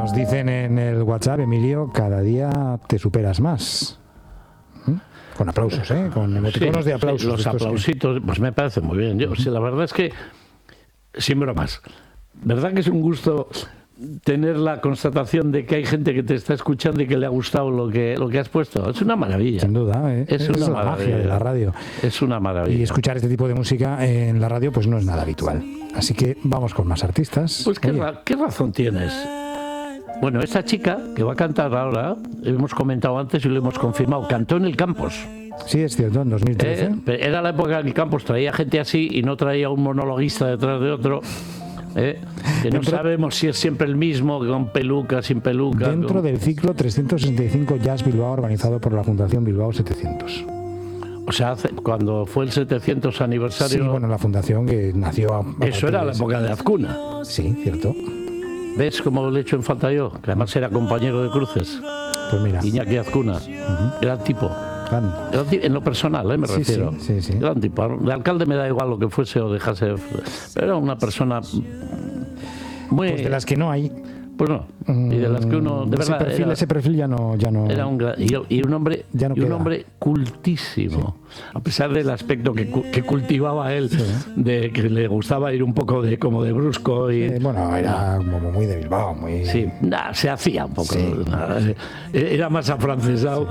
Nos dicen en el WhatsApp, Emilio, cada día te superas más. Con aplausos, con emoticonos de aplausos. Sí, los aplausitos, pues me parece muy bien. Yo, sí, la verdad es que, sin bromas, ¿verdad que es un gusto tener la constatación de que hay gente que te está escuchando y que le ha gustado lo que has puesto? Es una maravilla. Sin duda, es una maravilla. Magia de la radio. Es una maravilla. Y escuchar este tipo de música en la radio pues no es nada habitual. Así que vamos con más artistas. Pues ¿qué razón tienes? Bueno, esta chica que va a cantar ahora, hemos comentado antes y lo hemos confirmado, cantó en el Campos. Sí, es cierto, en 2013. Era la época en el Campos, traía gente así y no traía un monologuista detrás de otro. Que no sabemos si es siempre el mismo, con peluca, sin peluca. Dentro del ciclo 365 Jazz Bilbao, organizado por la Fundación Bilbao 700. O sea, cuando fue el 700 aniversario... Sí, bueno, la fundación que nació... Eso era la época de Azcuna. Sí, cierto. ¿Ves cómo le echo en falta yo? Que además era compañero de cruces. Pues mira. Iñaki Azcuna. Gran tipo. En lo personal, me refiero. Sí. Gran tipo. De alcalde me da igual lo que fuese o dejase. Pero era una persona muy... Pues de las que no hay. Pues no. Y de las que uno... De verdad, ese perfil ya no... Era un hombre, un hombre cultísimo. Sí. A pesar del aspecto que cultivaba él, de que le gustaba ir un poco como de brusco. Y, bueno, era como muy de Bilbao. Sí, se hacía un poco. Sí. Era más afrancesado.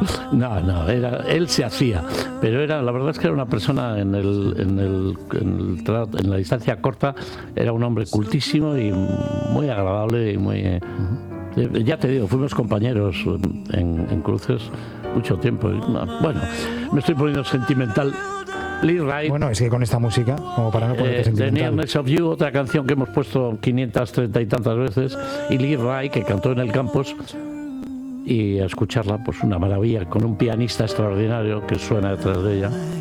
Él se hacía. Pero la verdad es que era una persona en la distancia corta, era un hombre cultísimo y muy agradable y muy... Ya te digo, fuimos compañeros en cruces mucho tiempo. Bueno, me estoy poniendo sentimental. Lee Wright. Bueno, es que con esta música, como para no ponerte sentimental. The Nearness of You, otra canción que hemos puesto 530 y tantas veces. Y Lee Wright, que cantó en el Campos. Y a escucharla, pues una maravilla, con un pianista extraordinario que suena detrás de ella.